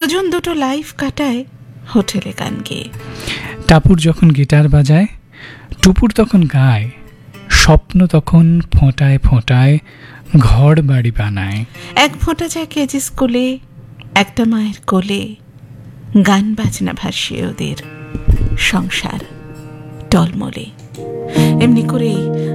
দুজন দুটো লাইফ কাটায় হোটেলে গান গেয়ে। টাপুর যখন গিটার বাজায়, টুপুর তখন গায়, স্বপ্ন তখন ফোঁটায় ফোঁটায় ঘর বাড়ি বানায়। এক ফোঁটা যায় কেজি স্কুলে, একটা মায়ের কোলে, গান বাজনা ভাসিয়ে ওদের সংসার টলমলে। এমনি করেই